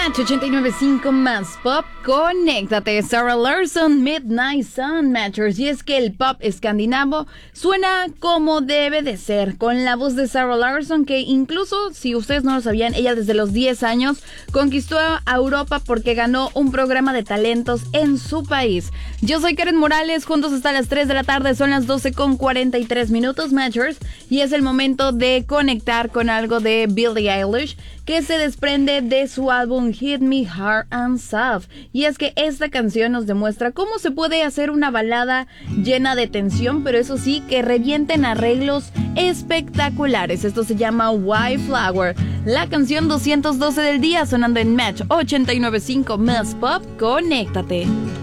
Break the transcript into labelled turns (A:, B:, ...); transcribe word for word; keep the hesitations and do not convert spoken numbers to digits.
A: Match ochenta y nueve punto cinco más pop, conéctate. Sarah Larsson, Midnight Sun Matchers. Y es que el pop escandinavo suena como debe de ser, con la voz de Sarah Larsson, que incluso, si ustedes no lo sabían, ella desde los diez años conquistó a Europa porque ganó un programa de talentos en su país. Yo soy Karen Morales, juntos hasta las tres de la tarde, son las doce con cuarenta y tres minutos, Matchers, y es el momento de conectar con algo de Billie Eilish, que se desprende de su álbum Hit Me Hard and Soft. Y es que esta canción nos demuestra cómo se puede hacer una balada llena de tensión, pero eso sí, que revienten arreglos espectaculares. Esto se llama White Flower, la canción doscientos doce del día, sonando en Match ochenta y nueve punto cinco más pop, conéctate.